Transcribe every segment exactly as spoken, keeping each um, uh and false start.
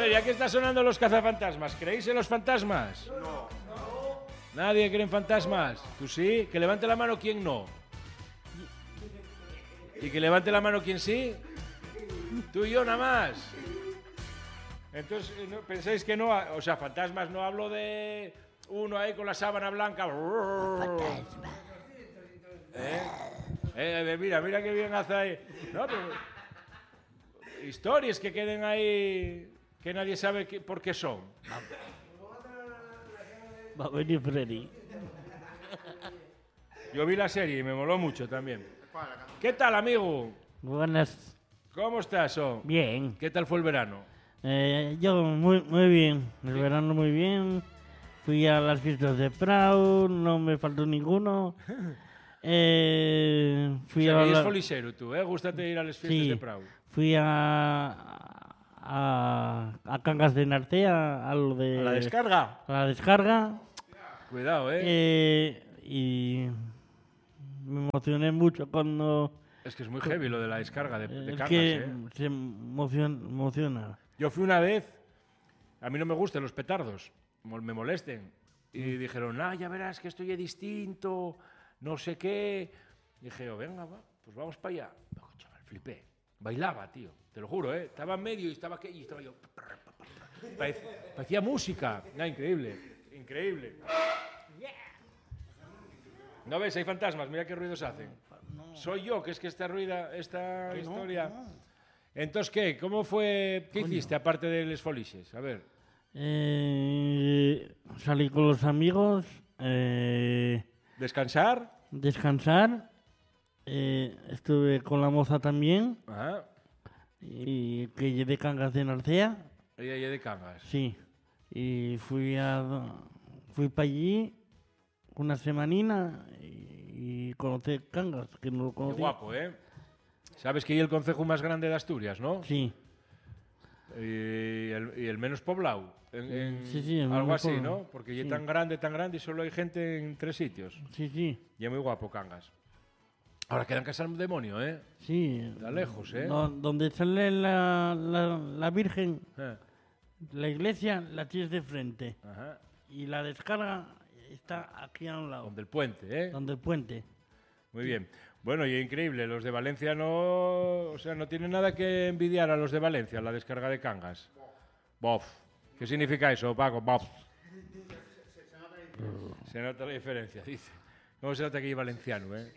ver, ya que está sonando los cazafantasmas, ¿creéis en los fantasmas? No. ¿Nadie cree en fantasmas? ¿Tú sí? Que levante la mano quien no. ¿Y que levante la mano quien sí? Tú y yo nada más. Entonces, ¿no? ¿Pensáis que no? O sea, fantasmas, no hablo de uno ahí con la sábana blanca. Fantasma. ¿Eh? Eh, mira, mira qué bien hace ahí. No, pero... Historias que queden ahí que nadie sabe qué, por qué son. Va a venir Freddy. Yo vi la serie y me moló mucho también. ¿Qué tal, amigo? Buenas. ¿Cómo estás, oh? Bien. ¿Qué tal fue el verano? Eh, yo muy, muy bien. El verano muy bien. Fui a las fiestas de Prau, no me faltó ninguno. Eh, fui O sea, a que la... eres folixero tú, ¿eh? Gústate ir a las fiestas Sí. de Prau. Fui a, a, a Cangas de Narcea, a lo de... ¿A la descarga? A la descarga. Cuidado, ¿eh? eh y me emocioné mucho cuando... Es que es muy heavy lo de la descarga de, de es Cangas, que ¿eh? se emociona, emociona. Yo fui una vez, a mí no me gustan los petardos, mol- me molesten. Y dijeron, ah, ya verás que esto ya es distinto, no sé qué. Dije, oh, venga, va, pues vamos para allá. Oh, chaval, flipé. Bailaba, tío, te lo juro, ¿eh? Estaba en medio y estaba, aquí, y estaba yo... Parec- parecía música. No, increíble, increíble. ¿No ves? Hay fantasmas, mira qué ruidos hacen. Soy yo, que es que esta ruida, esta historia... Entonces, ¿qué? ¿Cómo fue? ¿Qué hiciste aparte de los foliches? A ver. Eh, salí con los amigos, eh, ¿Descansar? descansar, eh, estuve con la moza también, Ajá. y que llevé Cangas de Narcea, Ella ya de Cangas. sí, y fui a fui para allí una semanina y, y conocí Cangas, que no lo Qué conocía. guapo, ¿eh? Sabes que hay el concejo más grande de Asturias, ¿no? Sí, Y el, y el menos poblado. En, en- Sí, sí, el algo menos así, poblado. ¿no? Porque ya es Sí. tan grande, tan grande y solo hay gente en tres sitios. sí, sí, Y es muy guapo Cangas. Ahora quedan casar un demonio, ¿eh? sí. Está lejos, ¿eh? Do- donde sale la, la, la Virgen, Eh, la iglesia, la tienes de frente. Ajá. Y la descarga está aquí a un lado, Donde el puente, ¿eh? donde el puente. Muy bien. Bueno, y increíble, los de Valencia no, o sea, no tienen nada que envidiar a los de Valencia, la descarga de Cangas. Bof. ¿Qué significa eso, Paco? Bof. Se nota la diferencia, dice. ¿Cómo se nota que es valenciano, eh?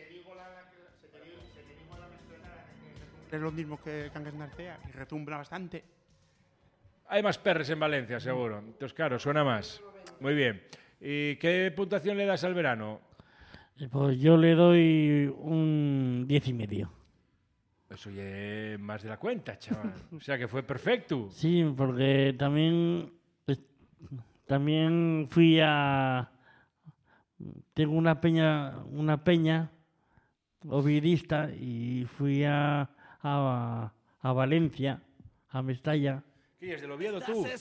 Es lo mismo que Cangas de Narcea y retumbra bastante. Hay más perres en Valencia, seguro. Entonces, claro, suena más. Muy bien. ¿Y qué puntuación le das al verano? Eh, Pues yo le doy un diez y medio. Eso ya es más de la cuenta, chaval. O sea, que fue perfecto. Sí, porque también pues, también fui a tengo una peña una peña ovidista y fui a, a, a Valencia, a Mestalla. ¿Qué es del Oviedo tú?